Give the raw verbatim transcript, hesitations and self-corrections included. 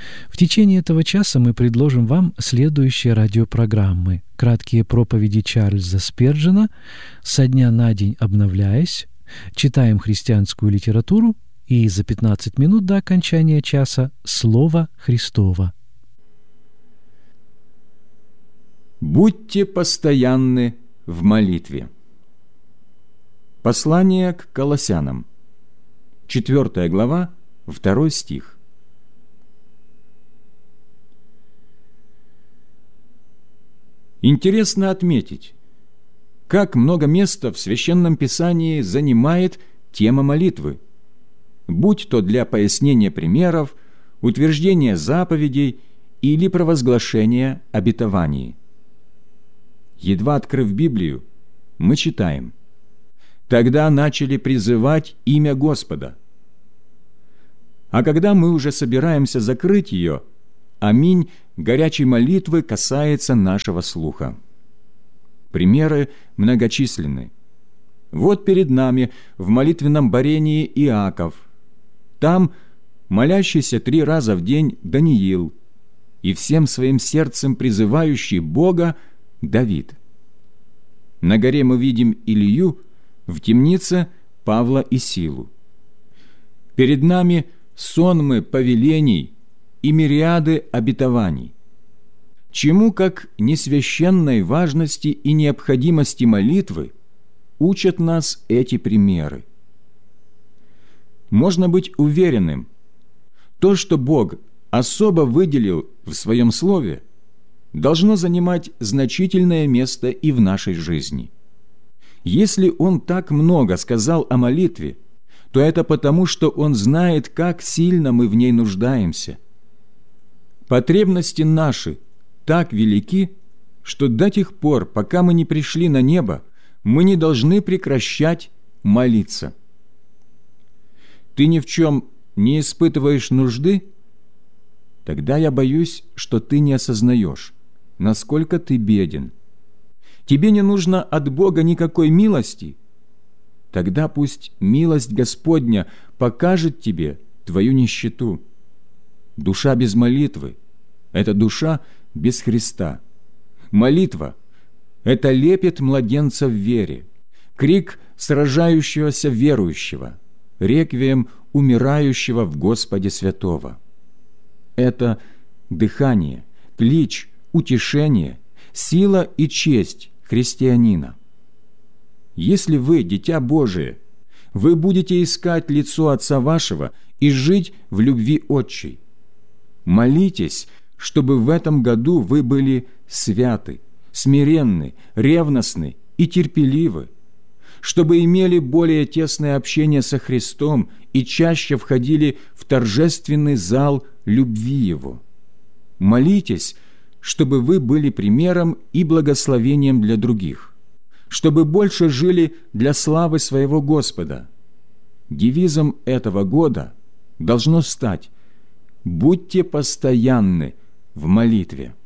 В течение этого часа мы предложим вам следующие радиопрограммы: краткие проповеди Чарльза Сперджена, «Со дня на день обновляясь», «Читаем христианскую литературу» и за пятнадцать минут до окончания часа «Слово Христово». Будьте постоянны в молитве. Послание к Колоссянам, четвёртая глава, второй стих. Интересно отметить, как много места в Священном Писании занимает тема молитвы, будь то для пояснения примеров, утверждения заповедей или провозглашения обетований. Едва открыв Библию, мы читаем: «Тогда начали призывать имя Господа». А когда мы уже собираемся закрыть ее, аминь горячей молитвы касается нашего слуха. Примеры многочисленны. Вот перед нами в молитвенном борении Иаков, там молящийся три раза в день Даниил и всем своим сердцем призывающий Бога Давид. На горе мы видим Илью, в темнице Павла и Силу. Перед нами сонмы повелений и мириады обетований. Чему, как несвященной важности и необходимости молитвы, учат нас эти примеры? Можно быть уверенным, то, что Бог особо выделил в Своем Слове, должно занимать значительное место и в нашей жизни. Если Он так много сказал о молитве, то это потому, что Он знает, как сильно мы в ней нуждаемся. Потребности наши так велики, что до тех пор, пока мы не пришли на небо, мы не должны прекращать молиться. Ты ни в чем не испытываешь нужды? Тогда я боюсь, что ты не осознаешь, насколько ты беден. Тебе не нужно от Бога никакой милости? Тогда пусть милость Господня покажет тебе твою нищету. Душа без молитвы – это душа без Христа. Молитва – это лепет младенца в вере, крик сражающегося верующего, реквием умирающего в Господе святого. Это дыхание, клич, утешение, сила и честь христианина. Если вы, дитя Божие, вы будете искать лицо Отца вашего и жить в любви Отчей. Молитесь, чтобы в этом году вы были святы, смиренны, ревностны и терпеливы, чтобы имели более тесное общение со Христом и чаще входили в торжественный зал любви Его. Молитесь, чтобы вы были примером и благословением для других, чтобы больше жили для славы своего Господа. Девизом этого года должно стать: «Будьте постоянны в молитве».